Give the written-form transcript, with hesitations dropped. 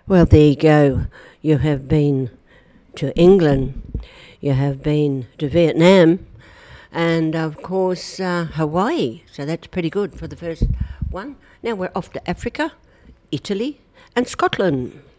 Well, there you go. You have been to England, you have been to Vietnam, and of course Hawaii. So that's pretty good for the first one. Now we're off to Africa, Italy, and Scotland.